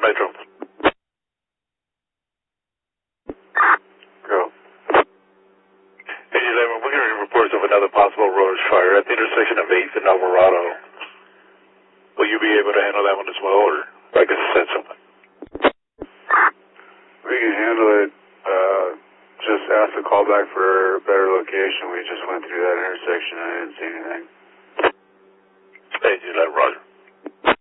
Metro. Go. Hey, 11, we're getting reports of another possible road fire at the intersection of 8th and Alvarado. Will you be able to handle that one as well, or I can send someone? We can handle it. Just ask the callback for a better location. We just went through that intersection. I didn't see anything. Hey, 11, Roger.